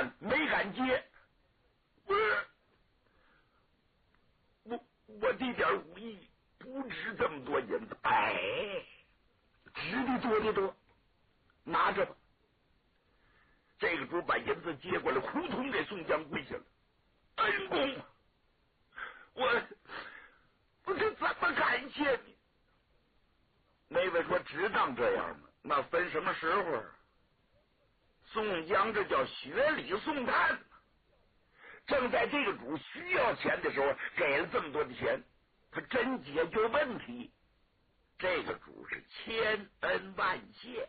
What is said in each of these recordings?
单没敢接。我这点武艺不值这么多银子，值的多的多，拿着吧。这个主把银子接过来，扑通给宋江跪下了。恩公，我这怎么感谢你？那位说只当这样吗？那分什么时候？宋江这叫学礼送炭，正在这个主需要钱的时候，给了这么多的钱，他真解决问题，这个主是千恩万谢。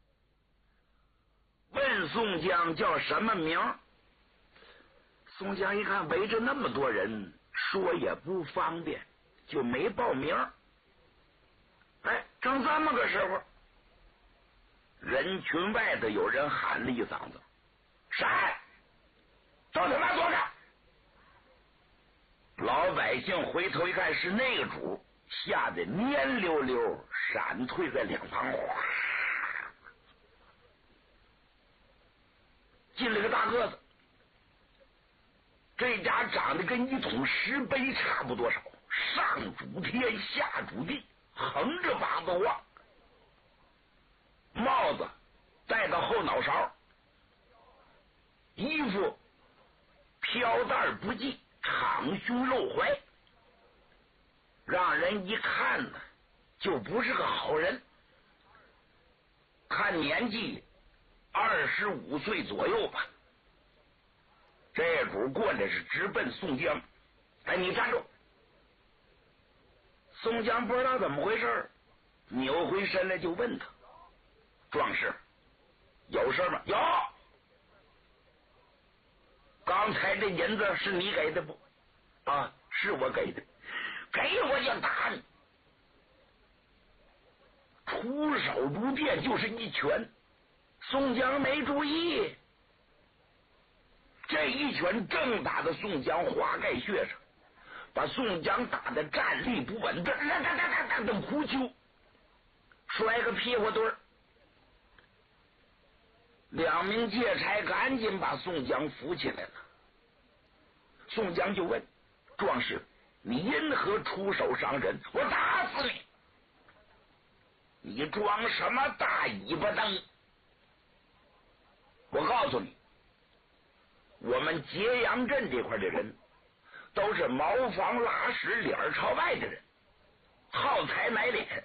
问宋江叫什么名？宋江一看围着那么多人，说也不方便，就没报名。正这么个时候，人群外头有人喊了一嗓子：“谁？都他妈坐着！”老百姓回头一看，是那个主，吓得蔫溜溜闪退在两旁，进了个大个子。这家长得跟一桶石碑差不多少，上主天下主地，横着八字望，帽子戴到后脑勺，衣服飘带不系，敞胸露怀，让人一看呢就不是个好人。看年纪25岁左右吧。这主过来是直奔宋江。你站住！宋江不知道怎么回事，扭回身来就问他：“壮士，有事吗？”“有。”“刚才这银子是你给的不？”“啊，是我给的。”“给我就打你！”出手不变就是一拳，宋江没注意，这一拳正打到宋江华盖穴上，把宋江打得站立不稳，等哭丘，摔个屁股墩儿。两名借差赶紧把宋江扶起来了。宋江就问：“壮士，你因何出手伤人？我打死你！你装什么大尾巴灯？我告诉你，我们揭阳镇这块的人都是茅房拉屎脸朝外的人，好财买脸。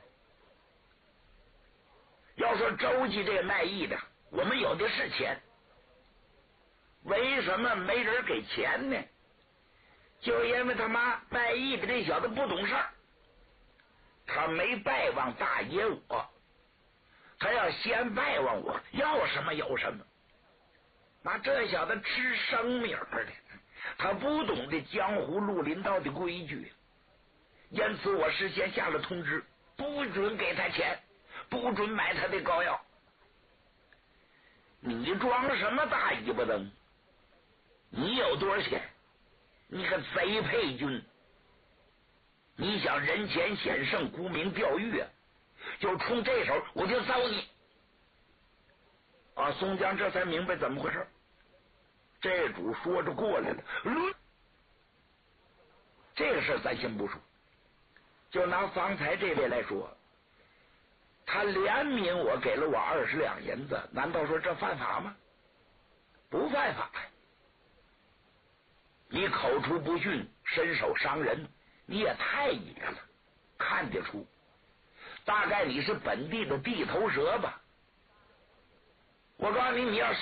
要说周记这卖艺的，我们有的是钱，为什么没人给钱呢？就因为他妈卖艺的这小子不懂事儿，他没拜望大爷我，他要先拜望我，要什么有什么。妈，这小子吃生米的，他不懂得江湖绿林道的规矩，因此我事先下了通知，不准给他钱，不准买他的膏药。你装什么大尾巴灯？你有多少钱？你个贼配军！你想人前显圣，沽名钓誉啊？就冲这手，我就揍你！宋江这才明白怎么回事。这主说着过来了，这个事咱先不说，就拿方才这位来说，他怜悯我，给了我20两银子，难道说这犯法吗？不犯法。你口出不逊，伸手伤人，你也太野了，看得出，大概你是本地的地头蛇吧？我告诉你，你要